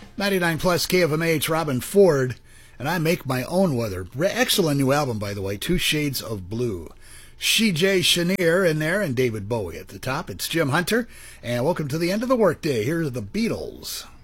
99 plus KFMH, Robin Ford, and I Make My Own Weather. Excellent new album, by the way, Two Shades of Blue. C.J. Chenier in there and David Bowie at the top. It's Jim Hunter, and welcome to the end of the workday. Here's the Beatles.